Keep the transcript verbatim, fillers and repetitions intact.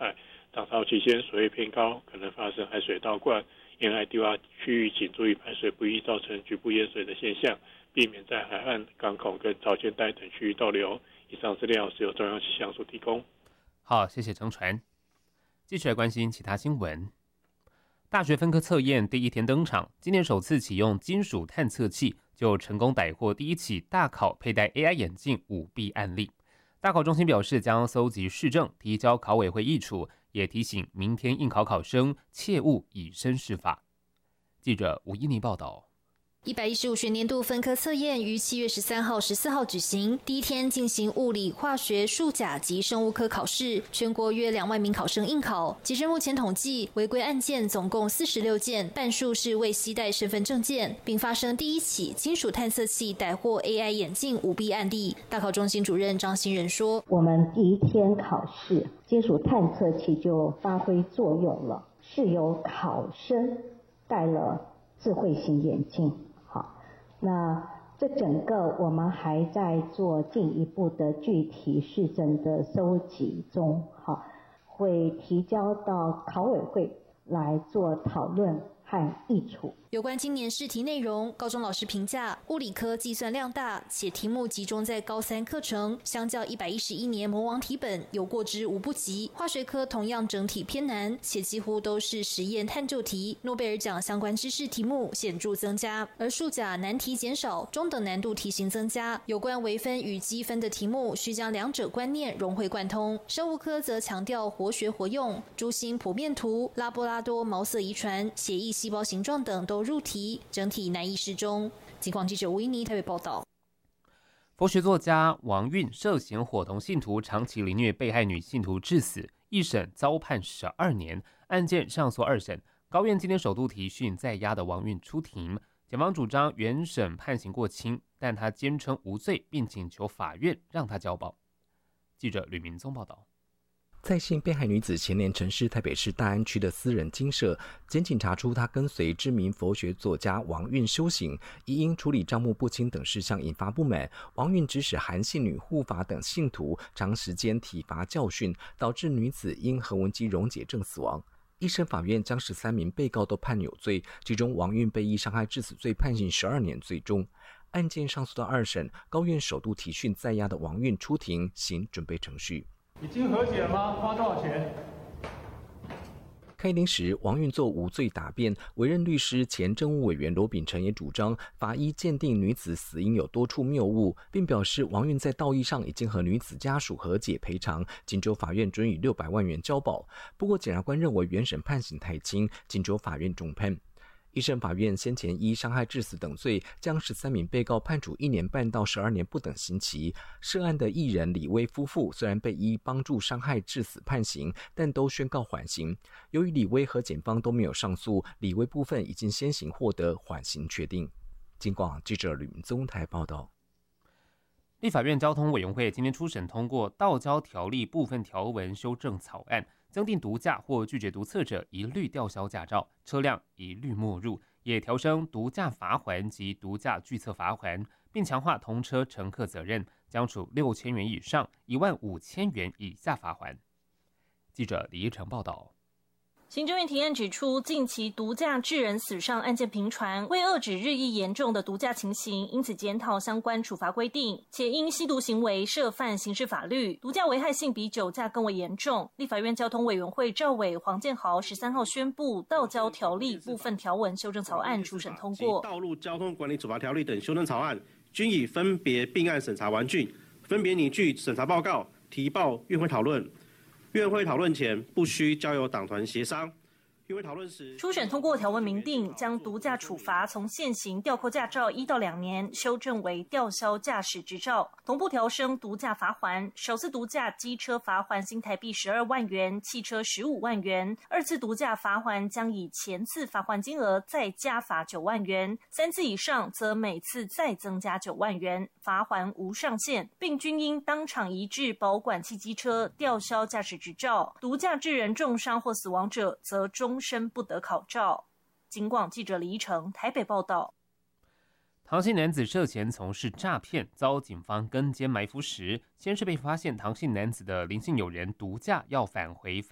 海涨潮期间水位偏高，可能发生海水倒灌，沿海低洼区域请注意排水不易造成局部淹水的现象，避免在海岸、港口跟潮间带等区域逗留。以上资料是由中央气象署提供。 好，谢谢程传。继续来关心其他新闻。大学分科测验第一天登场，今年首次启用金属探测器，就成功逮获第一起大考佩戴 A I 眼镜舞弊案例。大考中心表示将搜集事证，提交考委会议处，也提醒明天应考考生切勿以身试法。记者吴依妮报道。 一百一十五学年度分科测验于七月十三号、十四号举行，第一天进行物理、化学、数甲及生物科考试，全国约两万名考生应考。截至目前统计，违规案件总共四十六件，半数是未携带身份证件，并发生第一起金属探测器逮获 A I 眼镜舞弊案例。大考中心主任张新仁说：“ 我们第一天考试，金属探测器就发挥作用了，是由考生戴了智慧型眼镜。”那这整个我们还在做进一步的具体事证的收集中，好，会提交到考委会来做讨论和议处。 有关今年试题内容，高中老师评价物理科计算量大，且题目集中在高三课程，相较一百一十一年魔王题本有过之无不及。化学科同样整体偏难，且几乎都是实验探究题，诺贝尔奖相关知识题目显著增加，而数甲难题减少，中等难度题型增加。有关微分与积分的题目，需将两者观念融会贯通。生物科则强调活学活用，珠心剖面图、拉布拉多毛色遗传、血液细胞形状等都入题，整体难易适中。警广记者吴依妮台北报道。 佛学作家王运涉嫌伙同信徒长期凌虐被害女信徒致死，一审遭判十二年，案件上诉二审。高院今天首度提讯在押的王运出庭，检方主张原审判刑过轻，但他坚称无罪，并请求法院让他交保。记者吕明宗报道。 在信被害女子前年陈尸台北市大安区的私人精舍，检警查出她跟随知名佛学作家王运修行，亦因处理账目不清等事项引发不满。王运指使韩信女护法等信徒长时间体罚教训，导致女子因横纹肌溶解症死亡。一审法院将十三名被告都判有罪，其中王运被依伤害致死罪判刑十二年罪终。案件上诉到二审，高院首度提讯在押的王运出庭行准备程序。 已经和解了吗？花多少钱？ 开庭时，王运作无罪答辩，委任律师前政务委员罗秉成也主张法医鉴定女子死因有多处谬误，并表示王运在道义上已经和女子家属和解赔偿，请求法院准予六百万元交保。不过，检察官认为原审判刑太轻，请求法院重判。一审法院先前依伤害致死等罪，将十三名被告判处一年半到十二年不等刑期。涉案的艺人李威夫妇虽然被依帮助伤害致死判刑，但都宣告缓刑。由于李威和检方都没有上诉，李威部分已经先行获得缓刑确定。警广记者吕明宗台报道。 立法院交通委员会今天初审通过《道交条例》部分条文修正草案，增订毒驾或拒绝毒测者一律吊销驾照，车辆一律没入，也调升毒驾罚锾及毒驾拒测罚锾，并强化同车乘客责任，将处六千元以上一万五千元以下罚锾。记者李一成报道。 行政院提案指出，近期毒驾致人死伤案件频传，为遏止日益严重的毒驾情形，因此检讨相关处罚规定，且因吸毒行为涉犯刑事法律，毒驾危害性比酒驾更为严重。立法院交通委员会召委黄建豪十三号宣布，道交条例部分条文修正草案初审通过。 道路交通管理处罚条例等修正草案均已分别并案审查完竣，分别拟具审查报告提报院会讨论。院会讨论前不需交由党团协商。院会讨论时， 初审通过条文明定，将毒驾处罚从现行吊扣驾照一到两年，修正为吊销驾驶执照，同步调升毒驾罚锾。首次毒驾机车罚锾新台币十二万元，汽车十五万元；二次毒驾罚锾将以前次罚锾金额再加罚九万元，三次以上则每次再增加九万元，罚锾无上限，并均应当场移至保管汽机车，吊销驾驶执照。毒驾致人重伤或死亡者，则终身不得考照。警广记者李一成台北报道。 唐姓男子涉嫌从事诈骗，遭警方跟监埋伏时，先是被发现唐姓男子的林姓友人毒驾要返回